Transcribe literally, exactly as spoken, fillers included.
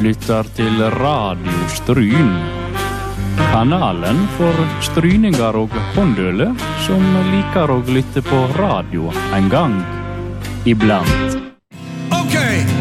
lytter til Radio Stryn. Kanalen for stryninger og håndøle som liker å lytte på radio en gang iblant. Okay.